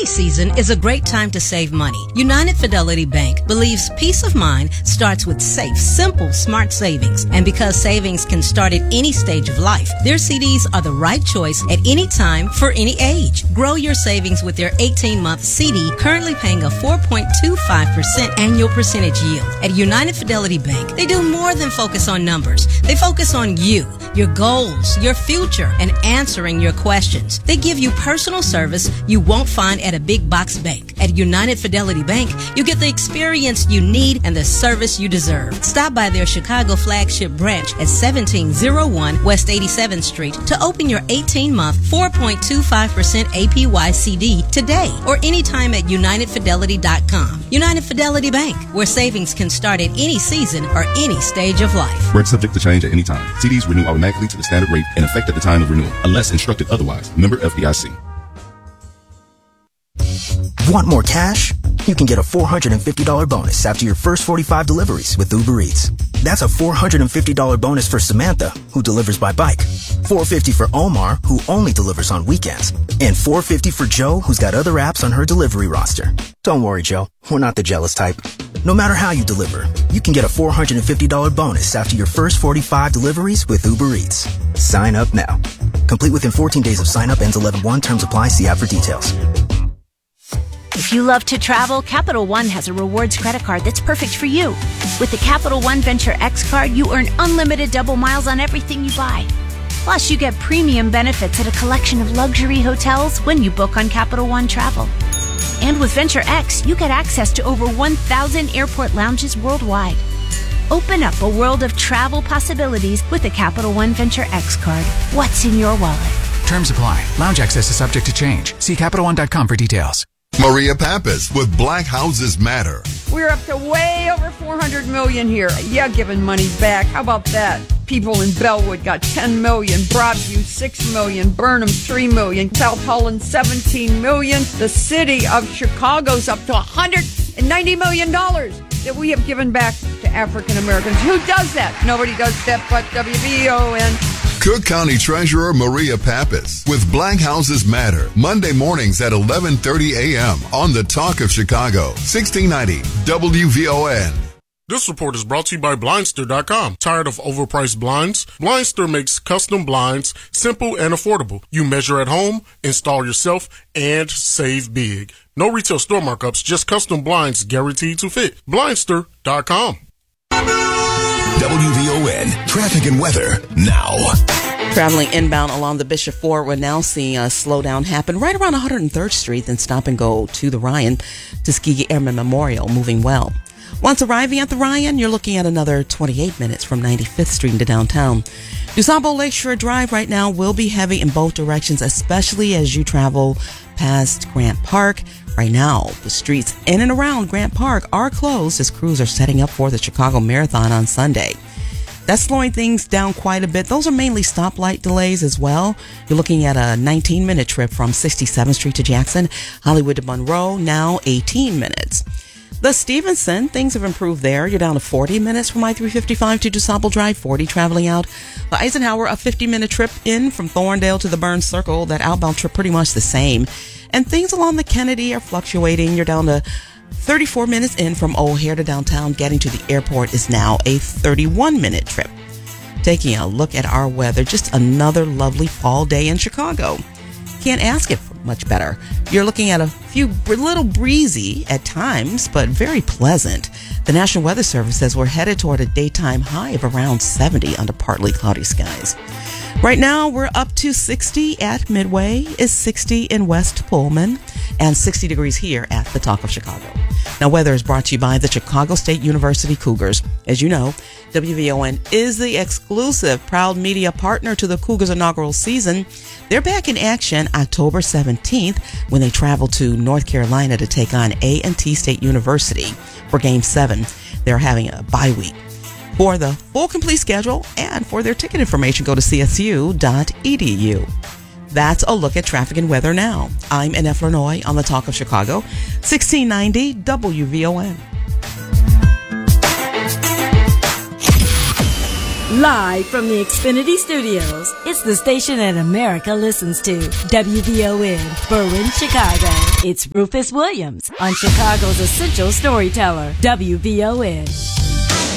Any season is a great time to save money. United Fidelity Bank believes peace of mind starts with safe, simple, smart savings. And because savings can start at any stage of life, their CDs are the right choice at any time for any age. Grow your savings with their 18-month CD, currently paying a 4.25% annual percentage yield. At United Fidelity Bank, they do more than focus on numbers. They focus on you, your goals, your future, and answering your questions. They give you personal service you won't find at a big box bank. At United Fidelity Bank, you get the experience you need and the service you deserve. Stop by their Chicago flagship branch at 1701 West 87th Street to open your 18-month 4.25% APY CD today or anytime at UnitedFidelity.com. United Fidelity Bank, where savings can start at any season or any stage of life. Rates subject to change at any time. CDs renew automatically to the standard rate in effect at the time of renewal, unless instructed otherwise. Member FDIC. Want more cash? You can get a $450 bonus after your first 45 deliveries with Uber Eats. That's a $450 bonus for Samantha, who delivers by bike. $450 for Omar, who only delivers on weekends. And $450 for Joe, who's got other apps on her delivery roster. Don't worry, Joe. We're not the jealous type. No matter how you deliver, you can get a $450 bonus after your first 45 deliveries with Uber Eats. Sign up now. Complete within 14 days of sign up. Ends 11/1. Terms apply. See app for details. If you love to travel, Capital One has a rewards credit card that's perfect for you. With the Capital One Venture X card, you earn unlimited double miles on everything you buy. Plus, you get premium benefits at a collection of luxury hotels when you book on Capital One Travel. And with Venture X, you get access to over 1,000 airport lounges worldwide. Open up a world of travel possibilities with the Capital One Venture X card. What's in your wallet? Terms apply. Lounge access is subject to change. See CapitalOne.com for details. Maria Pappas with Black Houses Matter. We're up to way over $400 million here. Yeah, giving money back. How about that? People in Bellwood got $10 million, Broadview $6 million, Burnham $3 million, South Holland $17 million. The city of Chicago's up to $190 million that we have given back to African Americans. Who does that? Nobody does that but WVON. Cook County Treasurer Maria Pappas with Black Houses Matter, Monday mornings at 11:30 a.m. on the Talk of Chicago, 1690 WVON. This report is brought to you by Blindster.com. Tired of overpriced blinds? Blindster makes custom blinds simple and affordable. You measure at home, install yourself, and save big. No retail store markups, just custom blinds guaranteed to fit. Blindster.com. WVON traffic and weather now. Traveling inbound along the Bishop Ford, we're now seeing a slowdown happen right around 103rd Street, then stop and go to the Ryan, Tuskegee Airmen Memorial, moving well. Once arriving at the Ryan, you're looking at another 28 minutes from 95th Street into downtown. DuSable Lakeshore Drive right now will be heavy in both directions, especially as you travel past Grant Park. Right now, the streets in and around Grant Park are closed as crews are setting up for the Chicago Marathon on Sunday. That's slowing things down quite a bit. Those are mainly stoplight delays as well. You're looking at a 19-minute trip from 67th Street to Jackson, Hollywood to Monroe, now 18 minutes. The Stevenson, things have improved there. You're down to 40 minutes from I-355 to DuSable Drive, 40 traveling out. The Eisenhower, a 50-minute trip in from Thorndale to the Burns Circle. That outbound trip pretty much the same. And things along the Kennedy are fluctuating. You're down to 34 minutes in from O'Hare to downtown. Getting to the airport is now a 31-minute trip. Taking a look at our weather, just another lovely fall day in Chicago. Can't ask it for much better. You're looking at a little breezy at times, but very pleasant. The National Weather Service says we're headed toward a daytime high of around 70 under partly cloudy skies. Right now, we're up to 60 at Midway, is 60 in West Pullman, and 60 degrees here at the Talk of Chicago. Now, weather is brought to you by the Chicago State University Cougars. As you know, WVON is the exclusive proud media partner to the Cougars' inaugural season. They're back in action October 17th when they travel to North Carolina to take on A&T State University for Game 7. They're having a bye week. For the full complete schedule and for their ticket information, go to csu.edu. That's a look at traffic and weather now. I'm Annette Flournoy on the Talk of Chicago, 1690 WVON. Live from the Xfinity Studios, it's the station that America listens to, WVON, Berwyn, Chicago. It's Rufus Williams on Chicago's Essential Storyteller, WVON.